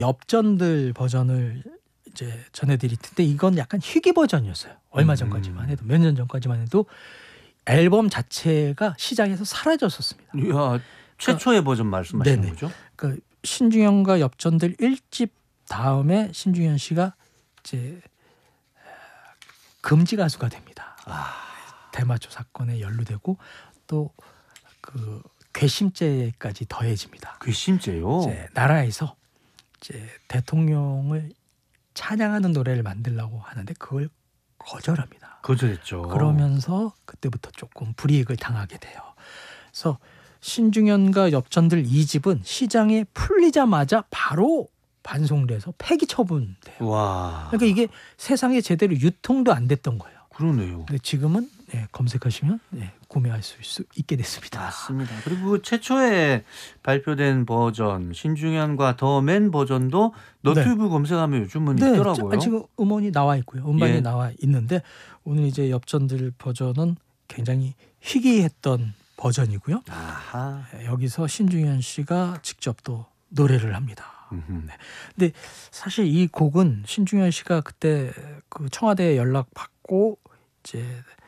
엽전들 버전을 이제 전해드릴 텐데 이건 약간 희귀 버전이었어요. 얼마 전까지만 해도 몇 년 전까지만 해도 앨범 자체가 시장에서 사라졌었습니다. 이야, 최초의 버전 말씀하시는 네네. 거죠? 그 신중현과 엽전들 1집 다음에 신중현 씨가 이제 금지 가수가 됩니다. 대마초 사건에 연루되고 또 그 괘씸죄까지 더해집니다. 괘씸죄요? 이제 나라에서 이제 대통령을 찬양하는 노래를 만들려고 하는데 그걸 거절합니다. 거절했죠. 그러면서 그때부터 조금 불이익을 당하게 돼요. 그래서 신중현과 엽전들 2집은 시장에 풀리자마자 바로 반송돼서 폐기 처분돼요. 와. 그러니까 이게 세상에 제대로 유통도 안 됐던 거예요. 그러네요. 근데 지금은 검색하시면 구매할 수 있게 됐습니다. 맞습니다. 그리고 최초에 발표된 버전 신중현과 더맨 버전도 너튜브 검색하면 요즘은 있더라고요. 지금 음원이 나와 있고요. 음반이 예. 나와 있는데 오늘 이제 엽전들 버전은 굉장히 희귀했던 버전이고요. 아하. 여기서 신중현 씨가 직접 또 노래를 합니다. 근데 사실 이 곡은 신중현 씨가 그때 그 청와대에 연락 받고 이제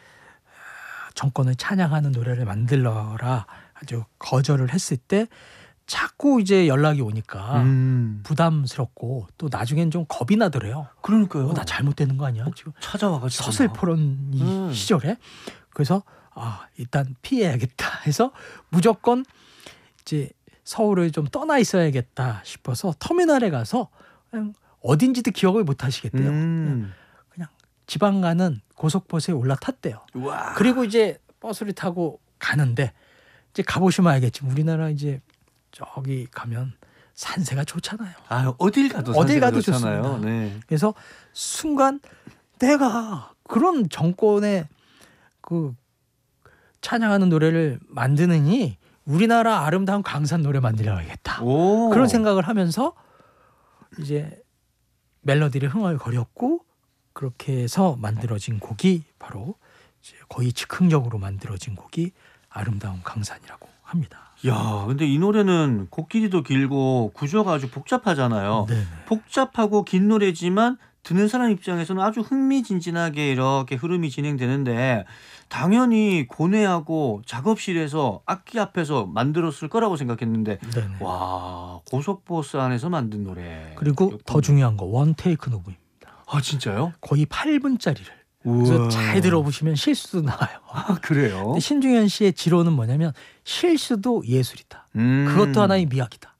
정권을 찬양하는 노래를 만들어라 아주 거절을 했을 때 자꾸 이제 연락이 오니까 부담스럽고 또 나중엔 좀 겁이 나더래요. 그러니까요. 나 잘못되는 거 아니야? 지금 찾아와가지고 서슬퍼런 이 시절에 그래서 일단 피해야겠다 해서 무조건 이제 서울을 좀 떠나 있어야겠다 싶어서 터미널에 가서 그냥 어딘지도 기억을 못 하시겠대요. 그냥 지방 가는 고속버스에 올라탔대요. 우와. 그리고 이제 버스를 타고 가는데 이제 가보시면 알겠지만 우리나라 이제 저기 가면 산세가 좋잖아요. 어딜 가도 어딜 산세가 가도 좋잖아요. 좋습니다. 네. 그래서 순간 내가 그런 정권의 그 찬양하는 노래를 만드느니 우리나라 아름다운 강산 노래 만들어야겠다. 그런 생각을 하면서 이제 멜로디를 흥얼거렸고 그렇게 해서 만들어진 곡이 바로 이제 거의 즉흥적으로 만들어진 곡이 아름다운 강산이라고 합니다. 야, 근데 이 노래는 곡 길이도 길고 구조가 아주 복잡하잖아요. 네네. 복잡하고 긴 노래지만 듣는 사람 입장에서는 아주 흥미진진하게 이렇게 흐름이 진행되는데 당연히 고뇌하고 작업실에서 악기 앞에서 만들었을 거라고 생각했는데 네네. 와, 고속버스 안에서 만든 노래. 그리고 더 중요한 거 원테이크 녹음입니다. 진짜요? 거의 8분짜리를. 그래서 잘 들어보시면 실수도 나와요. 그래요? 근데 신중현 씨의 지론은 뭐냐면 실수도 예술이다. 그것도 하나의 미학이다.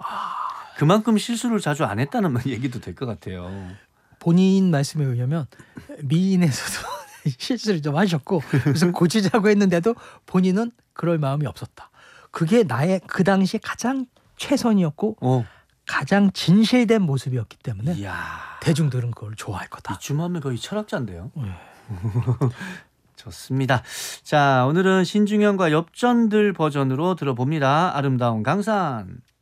그만큼 실수를 자주 안 했다는 얘기도 될 것 같아요. 본인 말씀에 의하면 미인에서도 실수를 좀 하셨고 그래서 고치자고 했는데도 본인은 그럴 마음이 없었다. 그게 나의 그 당시에 가장 최선이었고 가장 진실된 모습이었기 때문에 이야, 대중들은 그걸 좋아할 거다. 이쯤하면 거의 철학자인데요. 좋습니다. 자, 오늘은 신중현과 엽전들 버전으로 들어봅니다. 아름다운 강산.